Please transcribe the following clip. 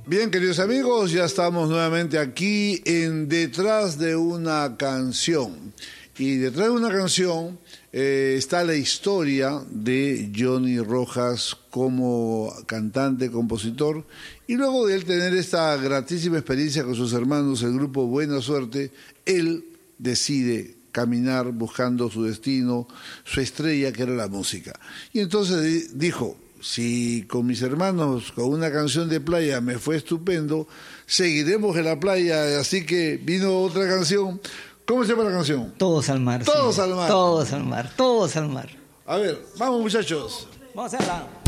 Bien, queridos amigos, ya estamos nuevamente aquí en Detrás de una canción. Y detrás de una canción está la historia de Johnny Rojas como cantante, compositor, y luego de él tener esta gratísima experiencia con sus hermanos, el grupo Buena Suerte, él decide caminar buscando su destino, su estrella, que era la música. Y entonces dijo: si con mis hermanos, con una canción de playa me fue estupendo, seguiremos en la playa. Así que vino otra canción. ¿Cómo se llama la canción? Todos al mar. Todos sí. al mar. Todos al mar, todos al mar. A ver, vamos muchachos. Vamos a hacerla.